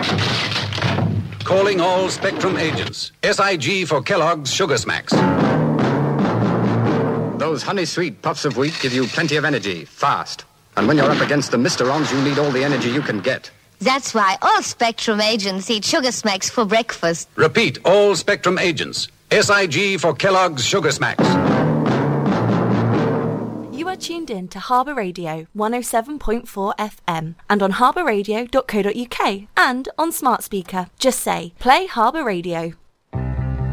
Calling all Spectrum agents. SIG for Kellogg's Sugar Smacks. Those honey-sweet puffs of wheat give you plenty of energy, fast. And when you're up against the Misterons, you need all the energy you can get. That's why all Spectrum agents eat Sugar Smacks for breakfast. Repeat, all Spectrum agents. SIG for Kellogg's Sugar Smacks. You are tuned in to Harbour Radio 107.4 FM and on harbourradio.co.uk and on smart speaker. Just say, play Harbour Radio.